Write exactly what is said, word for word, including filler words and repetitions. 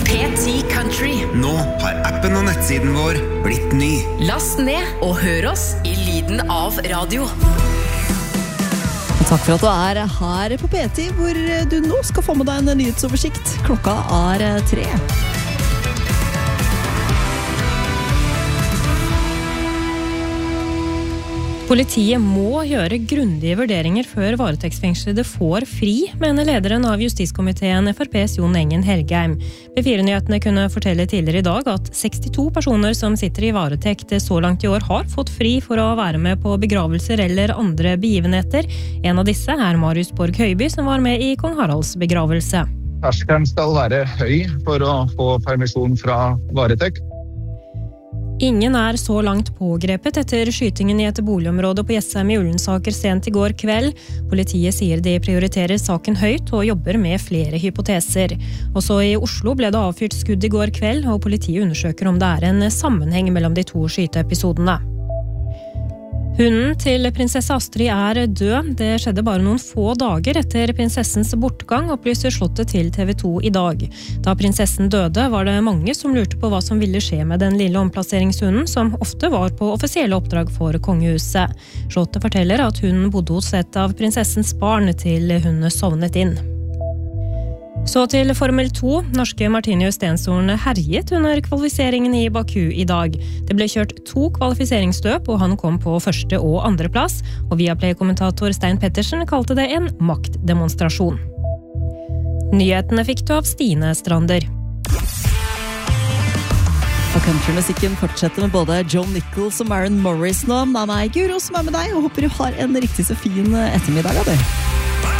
P ti Country. Nå har appen og nettsiden vår blitt ny. Last ned og hør oss i lyden av radio. Takk for at du er her på P ti, hvor du nå skal få med deg en nyhetsoversikt. Klokka er tre. Politiet må gjøre grundige vurderinger før varetektsfengslede får fri, mener lederen av justiskomiteen F R P's Jon Engen Helgheim. P fire-nyhetene kunne fortelle tidligere i dag at sekstito personer som sitter i varetekt så langt i år har fått fri for å være med på begravelser eller andre begivenheter. En av disse er Marius Borg Høiby, som var med i Kong Haralds begravelse. Terskelen skal være høy for å få permisjon fra varetekt. Ingen er så langt pågrepet etter skytingen i et boligområde på Jessheim i Ullensaker sent i går kveld. Politiet sier de prioriterer saken høyt og jobber med flere hypoteser. Også i Oslo ble det avfyrt skudd i går kveld, og politiet undersøker om det er en sammenheng mellom de to skyteepisodene. Hunden til prinsesse Astrid er død. Det skjedde bare noen få dager etter prinsessens bortgang, opplyser slottet til T V to i dag. Da prinsessen døde, var det mange som lurte på hva som ville skje med den lille omplasseringshunden, som ofte var på offisielle oppdrag for kongehuset. Slottet forteller at hunden bodde hos et av prinsessens barn til hun sovnet inn. Så til Formel to. Norske Martinius Stensson herjet under kvalifiseringen i Baku i dag. Det ble kjørt to kvalifiseringsløp, og han kom på første og andre plass. Og Viaplay-kommentator Stein Pettersen kalte det en maktdemonstrasjon. Nyhetene fikk du av Stine Strander. Og countrymusikken fortsetter med både Joe Nichols og Maren Morris nå. Det er meg, Guro, som er med deg, og håper du har en riktig så fin ettermiddag av det.